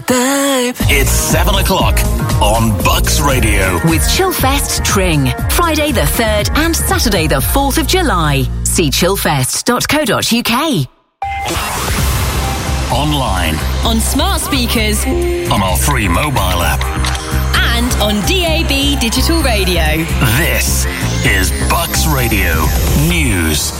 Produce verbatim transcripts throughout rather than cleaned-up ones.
babe. It's seven o'clock on Bucks Radio. With Chillfest Tring. Friday the third and Saturday the fourth of July. See chillfest dot co dot uk. Online. On smart speakers. On our free mobile app. And on D A B digital radio. This is Bucks Radio News.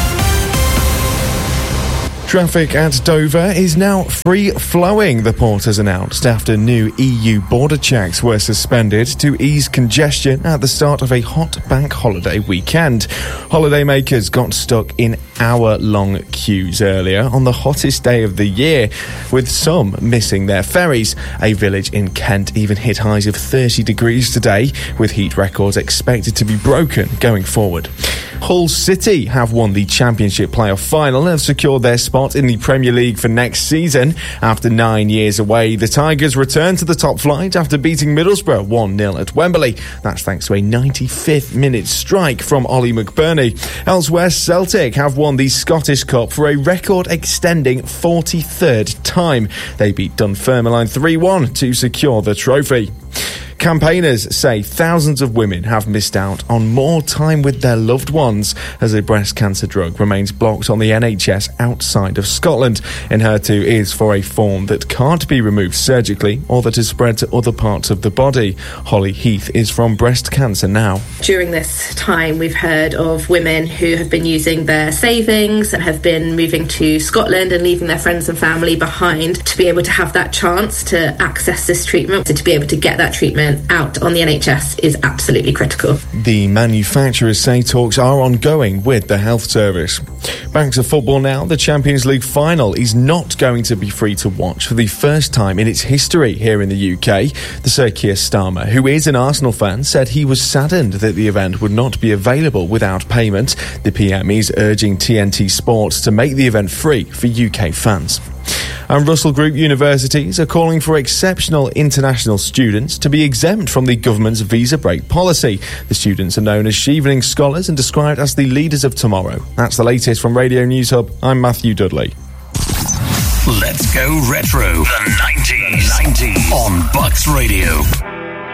Traffic at Dover is now free-flowing, the port has announced, after new E U border checks were suspended to ease congestion at the start of a hot bank holiday weekend. Holidaymakers got stuck in hour-long queues earlier on the hottest day of the year, with some missing their ferries. A village in Kent even hit highs of thirty degrees today, with heat records expected to be broken going forward. Hull City have won the Championship playoff final and have secured their spot in the Premier League for next season. After nine years away, the Tigers return to the top flight after beating Middlesbrough one nil at Wembley. That's thanks to a ninety-fifth minute strike from Ollie McBurney. Elsewhere, Celtic have won the Scottish Cup for a record-extending forty-third time. They beat Dunfermline three one to secure the trophy. Campaigners say thousands of women have missed out on more time with their loved ones as a breast cancer drug remains blocked on the N H S outside of Scotland. Enhertu is for a form that can't be removed surgically or that is spread to other parts of the body. Holly Heath is from Breast Cancer Now. During this time, we've heard of women who have been using their savings and have been moving to Scotland and leaving their friends and family behind to be able to have that chance to access this treatment, to be able to get that treatment out on the N H S is absolutely critical. The manufacturers say talks are ongoing with the health service. Back to football now. The Champions League final is not going to be free to watch for the first time in its history here in the U K. The Sir Keir Starmer, who is an Arsenal fan, said he was saddened that the event would not be available without payment. The P M is urging T N T Sports to make the event free for U K fans. And Russell Group universities are calling for exceptional international students to be exempt from the government's visa break policy. The students are known as Chevening Scholars and described as the leaders of tomorrow. That's the latest from Radio News Hub. I'm Matthew Dudley. Let's go retro. The nineties on Bucks Radio.